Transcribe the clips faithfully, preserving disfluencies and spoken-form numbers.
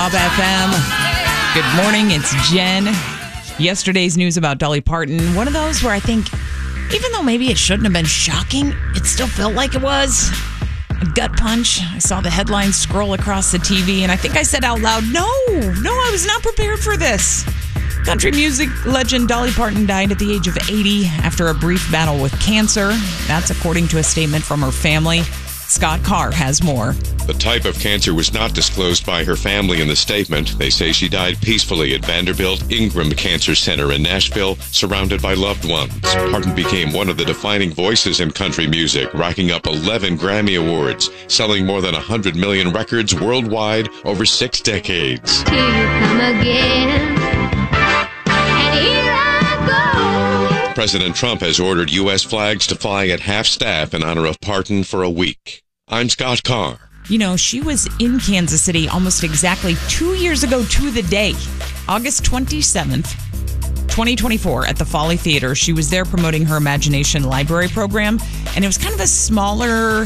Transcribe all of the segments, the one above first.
Bob F M. Good morning, it's Jen. Yesterday's news about Dolly Parton, one of those where I think, even though maybe it shouldn't have been shocking, it still felt like it was. A gut punch. I saw the headlines scroll across the T V, and I think I said out loud, no, no, I was not prepared for this. Country music legend Dolly Parton died at the age of eighty after a brief battle with cancer. That's according to a statement from her family. Scott Carr has more. The type of cancer was not disclosed by her family in the statement. They say she died peacefully at Vanderbilt Ingram Cancer Center in Nashville, surrounded by loved ones. Parton became one of the defining voices in country music, racking up eleven Grammy Awards, selling more than one hundred million records worldwide over six decades. Till you come again, and here I go. President Trump has ordered U S flags to fly at half-staff in honor of Parton for a week. I'm Scott Carr. You know, she was in Kansas City almost exactly two years ago to the day, August twenty-seventh, twenty twenty-four, at the Folly Theater. She was there promoting her Imagination Library program, and it was kind of a smaller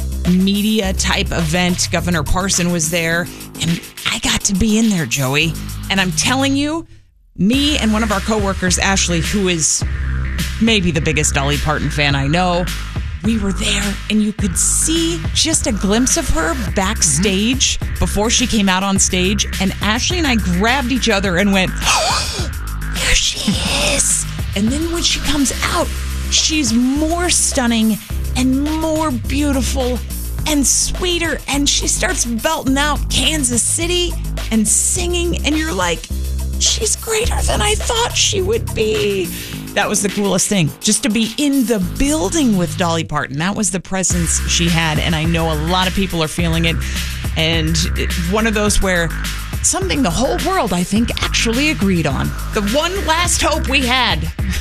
media type event. Governor Parson was there, and I got to be in there, Joey. And I'm telling you, me and one of our coworkers, Ashley, who is maybe the biggest Dolly Parton fan I know, we were there, and you could see just a glimpse of her backstage before she came out on stage. And Ashley and I grabbed each other and went, oh, there she is. And then when she comes out, she's more stunning and more beautiful and sweeter. And she starts belting out Kansas City and singing. And you're like, she's greater than I thought she would be. That was the coolest thing, just to be in the building with Dolly Parton. That was the presence she had, and I know a lot of people are feeling it. And it, one of those where something the whole world, I think, actually agreed on. The one last hope we had.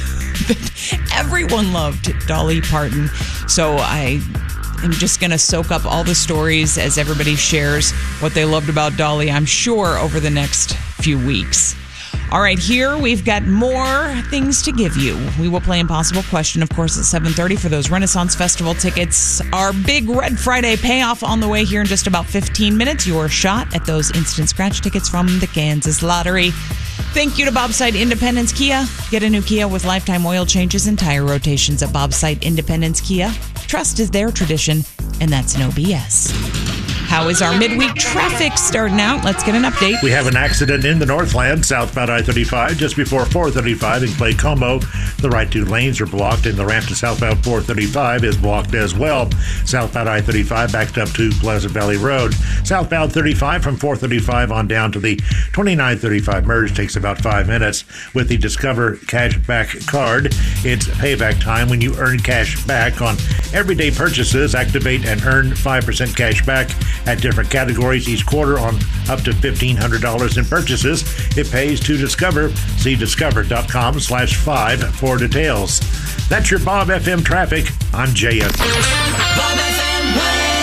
That everyone loved Dolly Parton. So I am just going to soak up all the stories as everybody shares what they loved about Dolly, I'm sure, over the next few weeks. All right, here we've got more things to give you. We will play Impossible Question, of course, at seven thirty for those Renaissance Festival tickets. Our big Red Friday payoff on the way here in just about fifteen minutes. Your shot at those instant scratch tickets from the Kansas Lottery. Thank you to Bobside Independence Kia. Get a new Kia with lifetime oil changes and tire rotations at Bobside Independence Kia. Trust is their tradition, and that's no B S. How is our midweek traffic starting out? Let's get an update. We have an accident in the Northland, southbound I thirty-five, just before four thirty-five in Clay Como. The right two lanes are blocked, and the ramp to southbound four thirty-five is blocked as well. Southbound I thirty-five backed up to Pleasant Valley Road. Southbound thirty-five from four thirty-five on down to the twenty-nine thirty-five merge takes about five minutes. With the Discover Cashback card, it's payback time when you earn cash back on everyday purchases. Activate and earn five percent cash back at different categories each quarter on up to fifteen hundred dollars in purchases. It pays to Discover. See discover.com slash five for details. That's your Bob F M traffic. I'm J F. Bob F M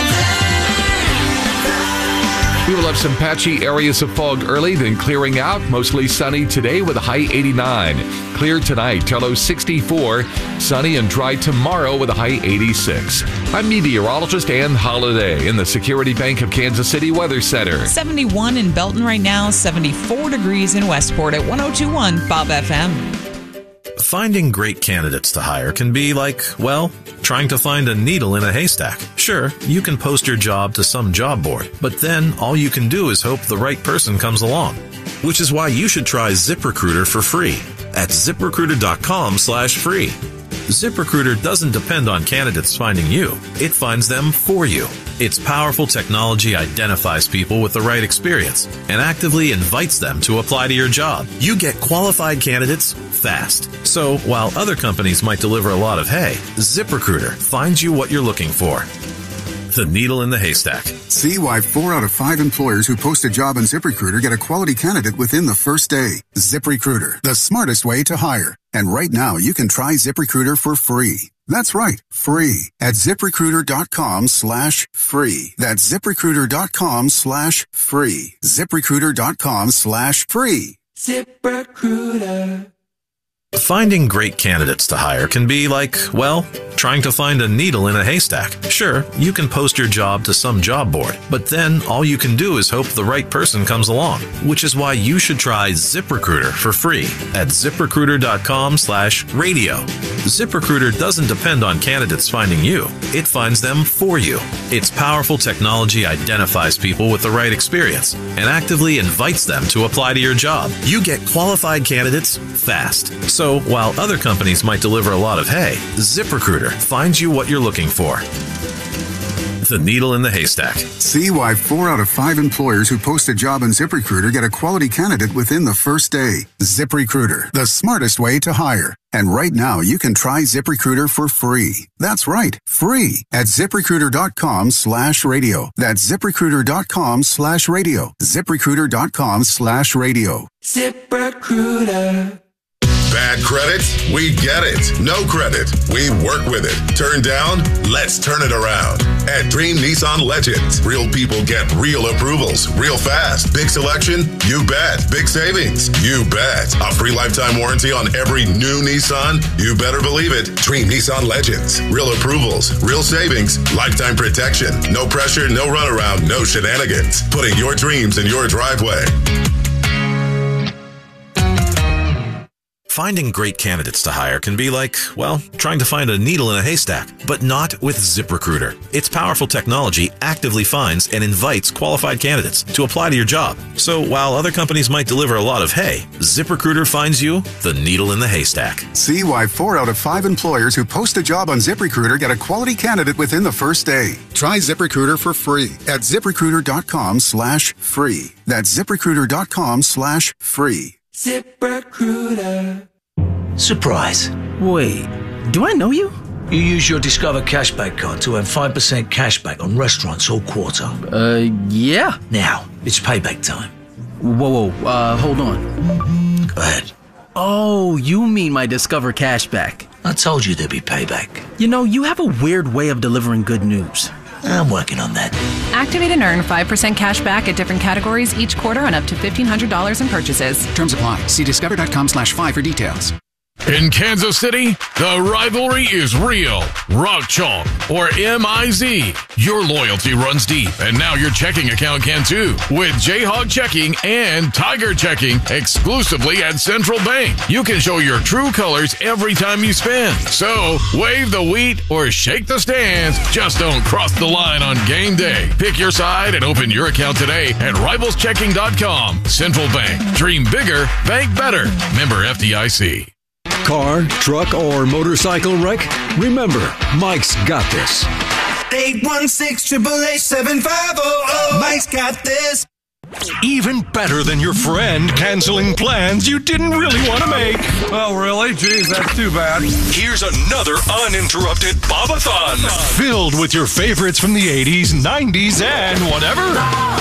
weather. We will have some patchy areas of fog early, then clearing out. Mostly sunny today with a high eighty-nine. Clear tonight, low sixty-four. Sunny and dry tomorrow with a high eighty-six. I'm meteorologist Ann Holiday in the Security Bank of Kansas City Weather Center. seventy-one in Belton right now, seventy-four degrees in Westport at one oh two point one Bob F M. Finding great candidates to hire can be like, well, trying to find a needle in a haystack. Sure, you can post your job to some job board, but then all you can do is hope the right person comes along. Which is why you should try ZipRecruiter for free at ZipRecruiter.com slash free. ZipRecruiter doesn't depend on candidates finding you. It finds them for you. Its powerful technology identifies people with the right experience and actively invites them to apply to your job. You get qualified candidates fast. So while other companies might deliver a lot of hay, ZipRecruiter finds you what you're looking for. The needle in the haystack. See why four out of five employers who post a job on ZipRecruiter get a quality candidate within the first day. ZipRecruiter, the smartest way to hire. And right now, you can try ZipRecruiter for free. That's right, free at ZipRecruiter.com slash free. That's ZipRecruiter.com slash free. ZipRecruiter.com slash free. ZipRecruiter. Finding great candidates to hire can be like, well, trying to find a needle in a haystack. Sure, you can post your job to some job board, but then all you can do is hope the right person comes along, which is why you should try ZipRecruiter for free at ZipRecruiter.com slash radio. ZipRecruiter doesn't depend on candidates finding you. It finds them for you. Its powerful technology identifies people with the right experience and actively invites them to apply to your job. You get qualified candidates fast. So while other companies might deliver a lot of hay, ZipRecruiter finds you what you're looking for. The needle in the haystack. See why four out of five employers who post a job on ZipRecruiter get a quality candidate within the first day. ZipRecruiter, the smartest way to hire. And right now, you can try ZipRecruiter for free. That's right, free at ZipRecruiter.com slash radio. That's ZipRecruiter.com slash radio. ZipRecruiter.com slash radio. ZipRecruiter. Bad credit? We get it. No credit? We work with it. Turn down? Let's turn it around. At Dream Nissan Legends, real people get real approvals, real fast. Big selection? You bet. Big savings? You bet. A free lifetime warranty on every new Nissan? You better believe it. Dream Nissan Legends. Real approvals, real savings, lifetime protection. No pressure, no runaround, no shenanigans. Putting your dreams in your driveway. Finding great candidates to hire can be like, well, trying to find a needle in a haystack, but not with ZipRecruiter. Its powerful technology actively finds and invites qualified candidates to apply to your job. So while other companies might deliver a lot of hay, ZipRecruiter finds you the needle in the haystack. See why four out of five employers who post a job on ZipRecruiter get a quality candidate within the first day. Try ZipRecruiter for free at ZipRecruiter.com slash free. That's ZipRecruiter.com slash free. ZipRecruiter. Surprise. Wait, do I know you? You use your Discover Cashback card to earn five percent cashback on restaurants all quarter. Uh, yeah. Now, it's payback time. Whoa, whoa, uh, hold on. Go ahead. Oh, you mean my Discover Cashback. I told you there'd be payback. You know, you have a weird way of delivering good news. I'm working on that. Activate and earn five percent cash back at different categories each quarter on up to fifteen hundred dollars in purchases. Terms apply. See discover.com slash five for details. In Kansas City, the rivalry is real. Rock Chalk, or M I Z. Your loyalty runs deep, and now your checking account can too. With Jayhawk Checking and Tiger Checking exclusively at Central Bank. You can show your true colors every time you spend. So, wave the wheat or shake the stands. Just don't cross the line on game day. Pick your side and open your account today at rivals checking dot com. Central Bank. Dream bigger, bank better. Member F D I C. Car, truck, or motorcycle wreck? Remember, Mike's got this. eight one six, eight eight eight, seven five zero zero. Mike's got this. Even better than your friend canceling plans you didn't really want to make. Oh, really? Geez, that's too bad. Here's another uninterrupted Bobathon. Filled with your favorites from the eighties, nineties, and whatever.